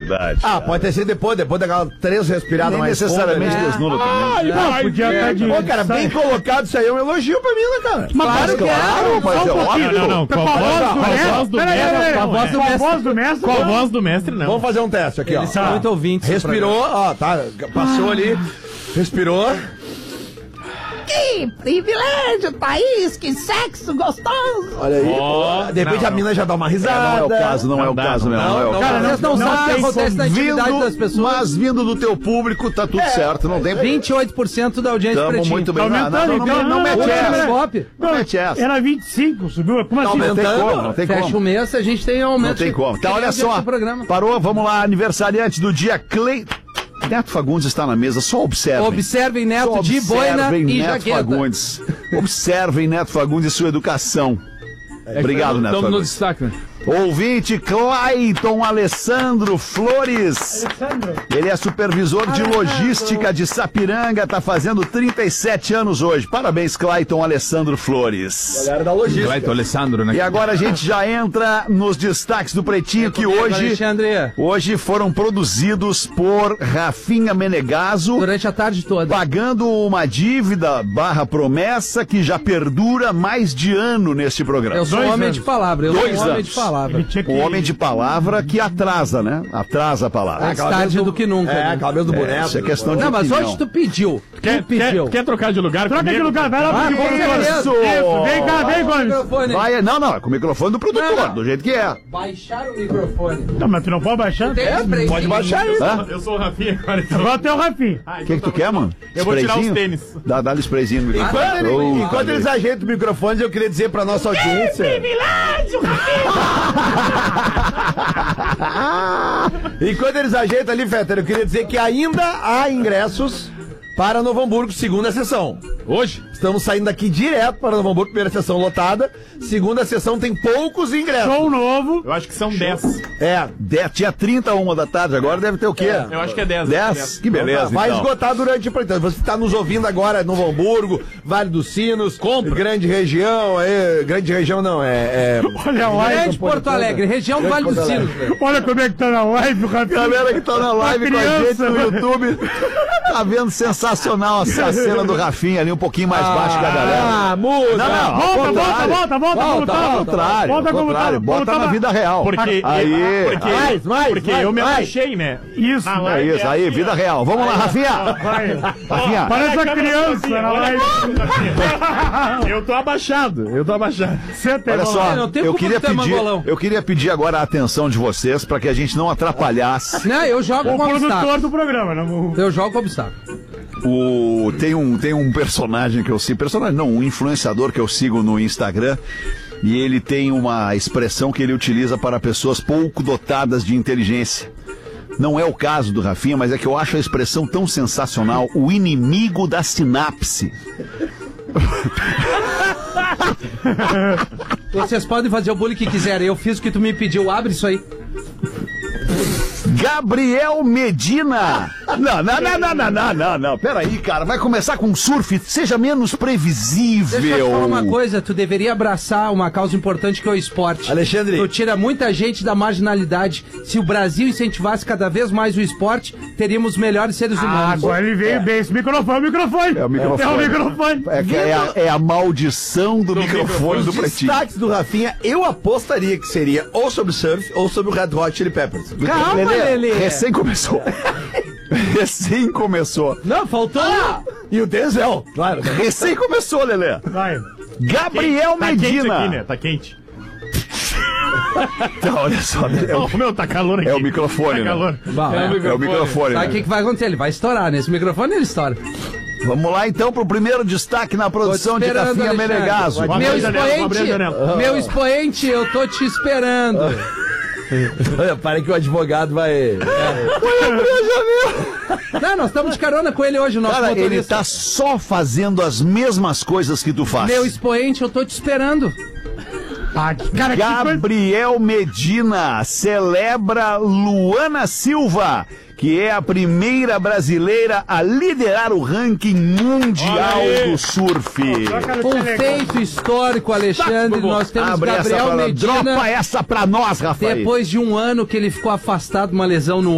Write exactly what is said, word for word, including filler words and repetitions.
verdade. Ah, pode ter sido depois, depois daquelas três respiradas Nem mais necessariamente fundo, né? desnuda também. Ah, podia estar de... Pô, cara, bem colocado, isso aí é um elogio pra mim, né, cara? Mas claro que é. mas é óbvio. Não, não, com a voz do mestre. Com a voz do mestre. Com a voz do mestre. Com a voz do mestre, não. Vamos fazer um teste aqui, ó. Eles são muito ouvintes. Respirou, ó, tá, passou ali, respirou. Que privilégio, Thaís, que sexo gostoso. Olha aí. Oh, de repente não, a mina já dá uma risada. Não é o caso, não, Não é o dá, caso não mesmo. dá. Não é o Não, caso. cara, Vocês não, Não sabem o que acontece na intimidade Vindo, das pessoas. mas vindo do teu público, tá tudo certo. Não tem vinte e oito por cento da audiência Tamo pretinho. muito bem. Tá Não, não, aumentando, não, então. não, não Não, mete não, essa. não, Pop. Não mete essa. Era vinte e cinco, subiu? Como assim? Não tem como, não tem Fecha como. o mês, a gente tem aumento. Não tem de- como. Tá, olha de só. programa. Parou, vamos lá. Aniversariante do dia, Clay. Neto Fagundes está na mesa, só observem. Observem Neto Só de boina observem e Neto jaqueta. Fagundes. Observem Neto Fagundes e sua educação. Obrigado, Neto Estamos no Fagundes. destaque, né? Ouvinte Clayton Alessandro Flores. Ele é supervisor de logística de Sapiranga, tá fazendo trinta e sete anos hoje. Parabéns, Clayton Alessandro Flores. Galera da logística. Clayton Alessandro, né? E agora a gente já entra nos destaques do Pretinho, que hoje, Alexandre, hoje foram produzidos por Rafinha Menegaso, durante a tarde toda. pagando uma dívida barra promessa que já perdura mais de ano neste programa. Eu sou um Dois homem anos. de palavra, eu Dois sou um homem anos. de palavra. Ele tinha que... O homem de palavra que atrasa, né? Atrasa a palavra. Mais tarde do que nunca. É, né? aquela vez do boneco. Isso é questão de Não, mas opinião. hoje tu pediu. Quer, Tu pediu. quer, quer trocar de lugar Troca de comigo? lugar, vai lá Ah, pro com microfone. certeza. Isso, vem cá, vem, Gomes. Microfone. Vai, não, não, é com o microfone do produtor, Não, não. do jeito que é. Baixar o microfone. Não, mas tu não pode baixar. Tem spray. Pode baixar isso. Hã? Eu sou o Rafinha agora. Então. Agora tem o Rafinha. Ah, O então que, que tu tá quer, bom. mano? Eu vou tirar os Sprayzinho? tênis. Dá, dá-lhe sprayzinho no microfone. Enquanto, ele- Oh, enquanto tá eles bem. ajeitam o microfone, eu queria dizer pra nossa audiência. Privilégio, Enquanto eles ajeitam ali, Fetter, eu queria dizer que ainda há ingressos para Novo Hamburgo, segunda sessão. Hoje? Estamos saindo daqui direto para Novo Hamburgo, primeira sessão lotada. Segunda sessão tem poucos ingressos. Show novo. Eu acho que são dez. É. De- Tinha trinta, uma da tarde, agora deve ter o quê? Eu acho que é dez. dez? Que beleza, Vai então. esgotar durante o então. Você está nos ouvindo agora, Novo Hamburgo, Vale dos Sinos, Compra. grande região, aí, grande região não, é... é Olha a live. Grande Porto Alegre, região do Vale dos Sinos. Olha como é que tá na live, o Rafinha. Galera que tá na live com a gente criança. no YouTube, tá vendo sensacional essa cena do Rafinha ali, um pouquinho mais baixo que a galera. Ah, muda! Não, não, ao Volta, volta, contrário. volta, volta, Volta, volta, Ao contrário, ao Volta como contrário, tava, bota como na tava. vida real. Porque, Aí, porque, mais, mais, porque mais, eu me mais. abaixei, né? Isso. Na é live isso, aí, assim, vida ó. real. Vamos lá, Rafinha. Vai. Rafinha. Parece Olha a uma câmera criança do Rafinha, na olha a live. câmera do Rafinha. Eu tô abaixado, eu tô abaixado. Senta aí, Olha vamos só, lá. não tem eu culpa queria do teu pedir, mangolão. eu queria pedir agora a atenção de vocês para que a gente não atrapalhasse. Não, eu jogo O com obstáculo. produtor do programa. Não... Eu jogo com obstáculo. O, tem, um, tem um personagem que eu sigo, personagem não, um influenciador que eu sigo no Instagram, e ele tem uma expressão que ele utiliza para pessoas pouco dotadas de inteligência. Não é o caso do Rafinha, mas é que eu acho a expressão tão sensacional, o inimigo da sinapse. Vocês podem fazer o bullying que quiserem. Eu fiz o que tu me pediu. Abre isso aí. Gabriel Medina. Não, não, não, não, não, não, não, não. Peraí, cara, vai começar com surf, seja menos previsível. Deixa eu te falar uma coisa. Tu deveria abraçar uma causa importante que é o esporte. Alexandre. Tu tira muita gente da marginalidade. Se o Brasil incentivasse cada vez mais o esporte, teríamos melhores seres Ah, humanos. agora ele veio bem. Esse microfone, o microfone. É o microfone. É o microfone. É, que é, a, é a maldição do, microfone do Os Pretinho. destaques do Rafinha, eu apostaria que seria ou sobre surf ou sobre o Red Hot Chili Peppers. Calma, Lelê. Recém começou. Recém começou. Não, faltou... E o Denzel, claro. Recém começou, Lelê. Vai. Gabriel Tá quente Medina. aqui, né? Tá quente. Então, olha só, é o, Oh, meu, tá calor aqui. é o microfone, Tá né? calor. Bah, É o É o microfone, Sabe o né? que, que vai acontecer? Ele vai estourar. Nesse microfone ele estoura. Vamos lá, então, pro primeiro destaque na produção Tô de esperando, Rafinha Alexandre. Menegaso. Abre Meu a janela, abre a expoente, janela. meu expoente, eu tô te esperando. Olha, para que o advogado vai... Não, nós estamos de carona com ele hoje, o nosso Cara, ele motorista. tá só fazendo as mesmas coisas que tu faz. Meu expoente, eu tô te esperando. Ah, que- cara, que coisa. Gabriel Medina celebra Luana Silva, que é a primeira brasileira a liderar o ranking mundial Olha aí. do surf. Um feito histórico, Alexandre. Nós temos Abre essa Gabriel pra, Medina. dropa essa pra nós, Rafael. Depois de um ano que ele ficou afastado de uma lesão no